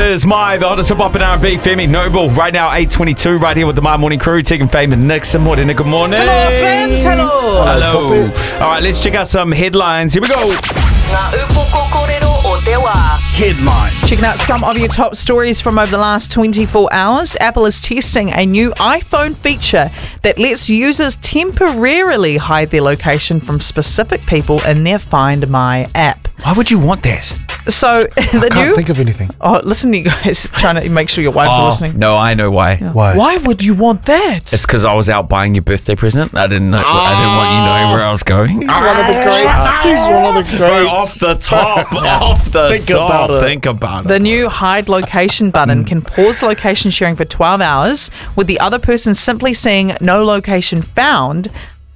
is the hottest hip-hop and R&B, Femi Noble. Right now, 8:22, right here with the My Morning Crew, taking Fame and Nixon. Morning, good morning. Hello, friends. Hello. Hello. All right, let's check out some headlines. Here we go. Headlines. Checking out some of your top stories from over the last 24 hours. Apple is testing a new iPhone feature that lets users temporarily hide their location from specific people in their Find My app. Why would you want that? So the Can't think of anything. Oh, listen, you guys, trying to make sure your wives are listening. No, I know why. Why? Why would you want that? It's because I was out buying your birthday present. I didn't want you knowing where I was going. He's one of the greats. He's one of the Bro, greats. off the top. Off the Think top. about it. Think about it. The new hide location button can pause location sharing for 12 hours with the other person simply seeing no location found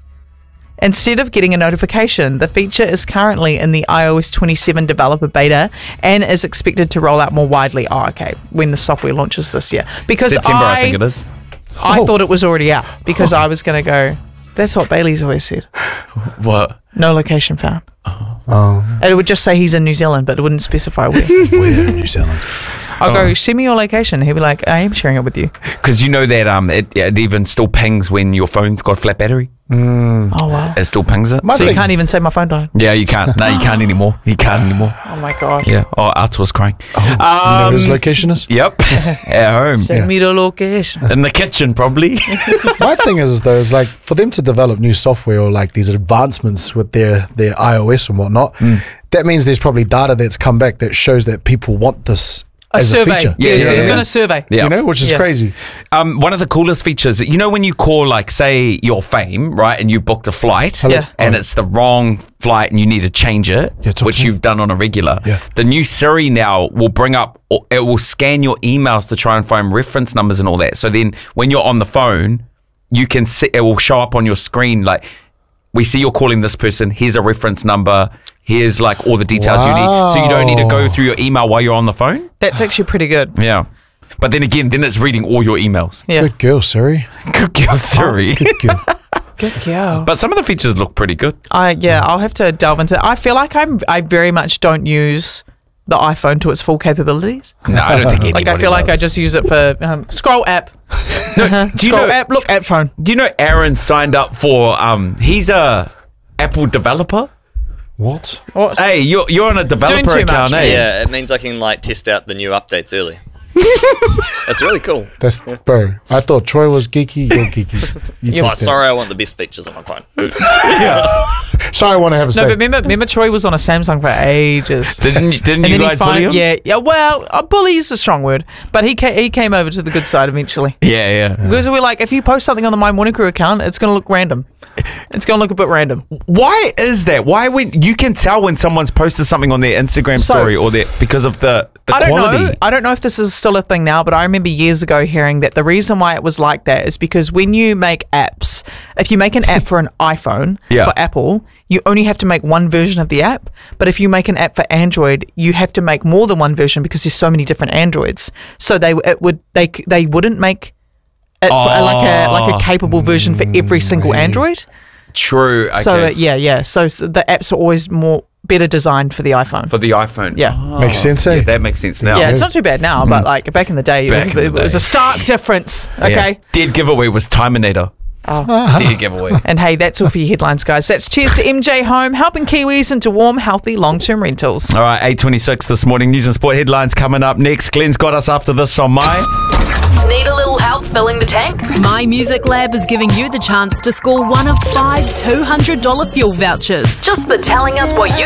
instead of getting a notification. The feature is currently in the iOS 27 developer beta and is expected to roll out more widely. Oh, okay, when the software launches this year. Because September, I think it is. I thought it was already out because I was going to go, that's what Bailey's always said. What? No location found. Oh, And it would just say he's in New Zealand, but it wouldn't specify where. we're in New Zealand. I'll go, send me your location. He'll be like, I am sharing it with you. Because you know that it even still pings when your phone's got flat battery. Oh, wow. It still pings it. My So you thing- can't even say my phone died. Yeah, you can't. No, you can't anymore. You can't anymore. Oh, my God. Yeah. Oh, Arts was crying. You know whose location is? Yep. At home. Send me the location. In the kitchen, probably. My thing is though, is like for them to develop new software or like these advancements with their iOS and whatnot, that means there's probably data that's come back that shows that people want this as survey. a feature. Yeah, There's yeah. been a survey. Yeah. You know, which is Yeah. crazy. One of the coolest features, you know, when you call, like, say, your Fame, right, and you booked a flight, Hello? Yeah. and it's the wrong flight and you need to change it, Yeah, talk which to me. you've done on a regular. Yeah. The new Siri now will bring up, it will scan your emails to try and find reference numbers and all that. So then when you're on the phone, you can see, it will show up on your screen, like, we see you're calling this person, here's a reference number, here's like all the details you need. So you don't need to go through your email while you're on the phone. That's actually pretty good. Yeah. But then again, then it's reading all your emails. Yeah. Good girl, Siri. Good girl, Siri. Good girl. Good girl. But some of the features look pretty good. I'll have to delve into it. I feel like I very much don't use the iPhone to its full capabilities. No, I don't think anybody Like I feel like I does. just use it for scroll app. Do you Scroll know? app, look app phone. Do you know Aaron signed up for? He's a Apple developer. What? What? Hey, you're on a developer too account, much. eh? Yeah, it means I can like test out the new updates early. That's really cool. That's bro. I thought Troy was geeky. You're geeky. You Oh, take that. sorry, I want the best features on my phone. Sorry, I want to have a No, say. but remember Troy was on a Samsung for ages. Didn't And you then guys bully him? yeah. Well, bully is a strong word, but he came over to the good side eventually. Yeah. Because we're like, if you post something on the My Morning Crew account, it's going to look random. It's going to look a bit random. Why is that? Why when you can tell when someone's posted something on their Instagram So- story or their because of the I don't quality? know. I don't know if this is still a thing now, but I remember years ago hearing that the reason why it was like that is because when you make apps, if you make an app for an iPhone Yeah. for Apple, you only have to make one version of the app. But if you make an app for Android, you have to make more than one version because there's so many different Androids. So they wouldn't make it for like a capable version for every single Android. True. Okay. So yeah. So the apps are always better designed for the iPhone. for the iPhone. Yeah. Makes sense, eh? Yeah, that makes sense now. Yeah, it's not too bad now, but like back in the day, it was a stark difference. Yeah. Okay. Dead giveaway was Timinator. Dead giveaway. And hey, that's all for your headlines, guys. That's cheers to MJ Home, helping Kiwis into warm, healthy, long-term rentals. All right, 8:26 this morning. News and sport headlines coming up next. Glenn's got us after this on My. Need a little help filling the tank? My Music Lab is giving you the chance to score one of 5 $200 fuel vouchers. Just for telling us what you